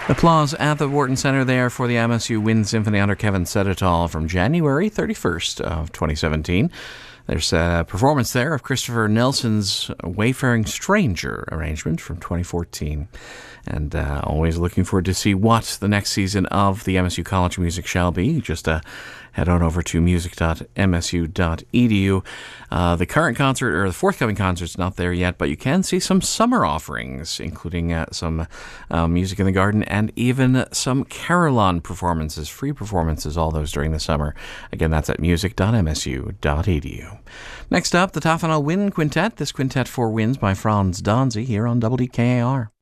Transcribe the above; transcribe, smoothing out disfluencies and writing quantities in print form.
Applause at the Wharton Centre there for the MSU Wind Symphony under Kevin Sedetall from January 31st of 2017. There's a performance there of Christopher Nelson's Wayfaring Stranger arrangement from 2014. And always looking forward to see what the next season of the MSU College of Music shall be. Just head on over to music.msu.edu. The current concert, or the forthcoming concert's not there yet, but you can see some summer offerings, including some Music in the Garden and even some carillon performances, free performances, all those during the summer. Again, that's at music.msu.edu. Next up, the Taffanal Wind Quintet. This quintet for winds by Franz Donzi here on WDKAR.